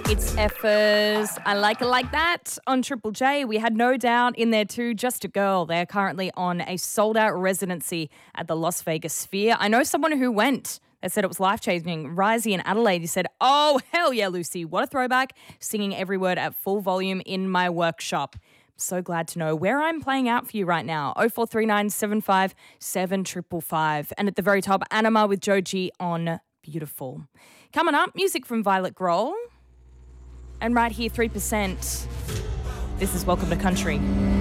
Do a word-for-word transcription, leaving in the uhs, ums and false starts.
It's Effers. I like it like that. On Triple J, we had No Doubt in there too. Just a Girl. They're currently on a sold-out residency at the Las Vegas Sphere. I know someone who went. They said it was life-changing. Risey in Adelaide, he said, oh, hell yeah, Lucy. What a throwback. Singing every word at full volume in my workshop. So glad to know where I'm playing out for you right now. oh four three nine seven five seven five five five. And at the very top, Anima with Joji on Beautiful. Coming up, music from Violet Grohl. And right here, three percent. This is Welcome to Country.